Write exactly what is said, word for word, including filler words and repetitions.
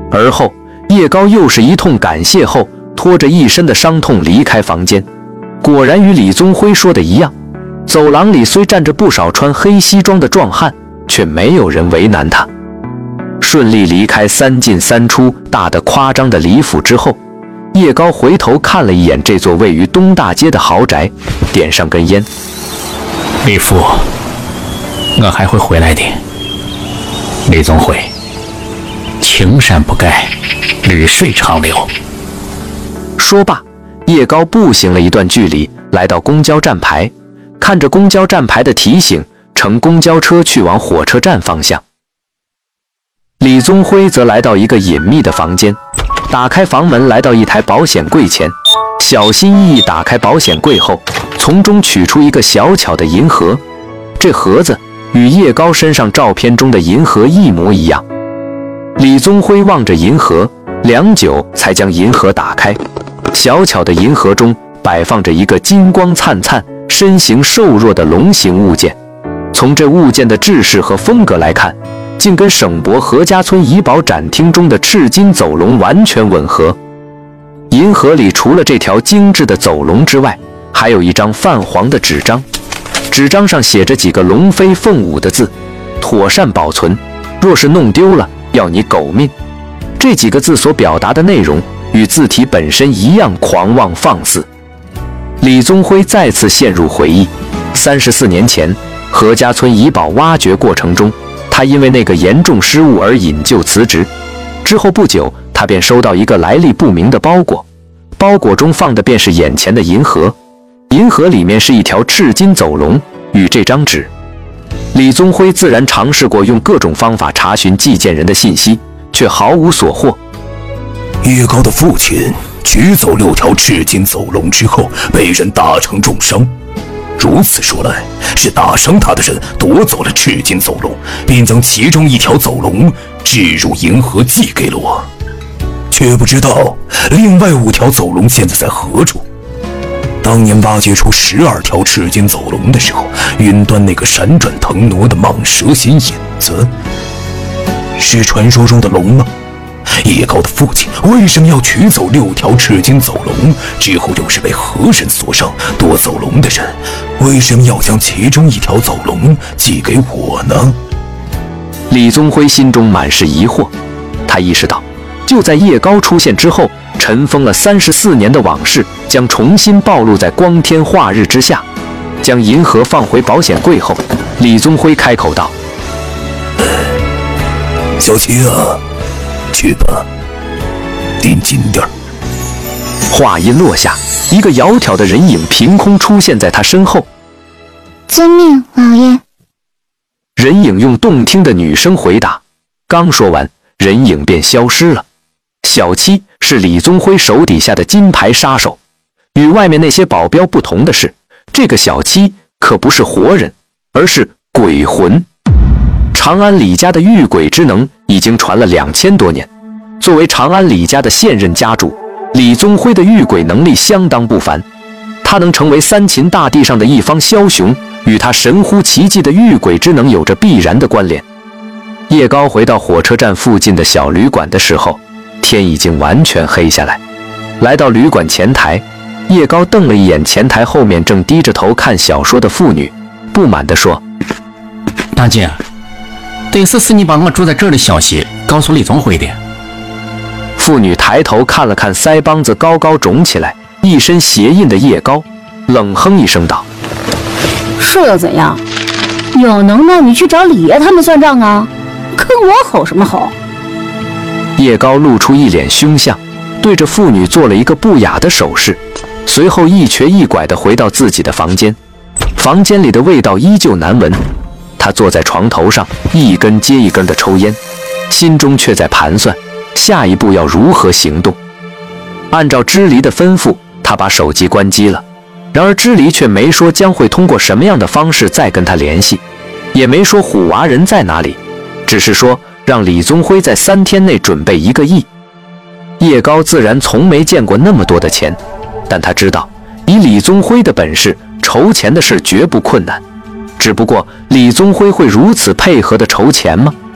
而后叶高又是一通感谢后，拖着一身的伤痛离开房间。果然与李宗辉说的一样，走廊里虽站着不少穿黑西装的壮汉，却没有人为难他。顺利离开三进三出大得夸张的李府之后，叶高回头看了一眼这座位于东大街的豪宅，点上根烟。 李父，我还会回来的。李宗辉，青山不改，绿水长流。 说罢，叶高步行了一段距离，来到公交站牌，看着公交站牌的提醒，乘公交车去往火车站方向。李宗辉则来到一个隐秘的房间，打开房门，来到一台保险柜前，小心翼翼打开保险柜后，从中取出一个小巧的银盒。这盒子与叶高身上照片中的银盒一模一样。李宗辉望着银盒，良久才将银盒打开。小巧的银盒中摆放着一个金光灿灿、身形瘦弱的龙形物件。从这物件的制式和风格来看，竟跟省博何家村怡宝展厅中的赤金走龙完全吻合。银盒里除了这条精致的走龙之外，还有一张泛黄的纸张，纸张上写着几个龙飞凤舞的字，妥善保存，若是弄丢了，要你狗命。这几个字所表达的内容与字体本身一样狂妄放肆。李宗辉再次陷入回忆，三十四年前何家村怡宝挖掘过程中，他因为那个严重失误而引咎辞职。之后不久，他便收到一个来历不明的包裹，包裹中放的便是眼前的银盒，银盒里面是一条赤金走龙与这张纸。李宗辉自然尝试过用各种方法查询寄件人的信息，却毫无所获。 叶高的父亲取走六条赤金走龙之后，被人打成重伤。如此说来，是打伤他的人夺走了赤金走龙，并将其中一条走龙置入银盒寄给了我，却不知道另外五条走龙现在在何处。当年挖掘出十二条赤金走龙的时候，云端那个闪转腾挪的蟒蛇形影子，是传说中的龙吗？叶高的父亲为什么要取走六条赤金走龙？之后又是被何人所伤？夺走龙的人为什么要将其中一条走龙寄给我呢？ 李宗辉心中满是疑惑，他意识到，就在叶高出现之后，尘封了三十四年的往事将重新暴露在光天化日之下。将银盒放回保险柜后，李宗辉开口道：“ 小七啊，去吧，盯紧点儿。” 话音落下，一个窈窕的人影凭空出现在他身后。 “遵命，老爷。” 人影用动听的女声回答。刚说完，人影便消失了。小七是李宗辉手底下的金牌杀手，与外面那些保镖不同的是，这个小七可不是活人，而是鬼魂。长安李家的御鬼之能已经传了两千多年。作为长安李家的现任家主，李宗辉的御鬼能力相当不凡。他能成为三秦大地上的一方枭雄，与他神乎其技的御鬼之能有着必然的关联。叶高回到火车站附近的小旅馆的时候，天已经完全黑下来。来到旅馆前台，叶高瞪了一眼前台后面正低着头看小说的妇女，不满地说：“ 大姐，这次是你把我住在这儿的消息告诉李宗辉的。” 妇女抬头看了看腮帮子高高肿起来、一身鞋印的叶高，冷哼一声道：“ 是又怎样？有能耐你去找李爷他们算账啊，跟我吼什么吼？” 叶高露出一脸凶相，对着妇女做了一个不雅的手势，随后一瘸一拐地回到自己的房间。房间里的味道依旧难闻，他坐在床头上，一根接一根地抽烟，心中却在盘算下一步要如何行动。按照支离的吩咐，他把手机关机了。然而支离却没说将会通过什么样的方式再跟他联系，也没说虎娃人在哪里，只是说让李宗辉在三天内准备一个亿。叶高自然从没见过那么多的钱，但他知道以李宗辉的本事，筹钱的事绝不困难。只不过李宗辉会如此配合的筹钱吗？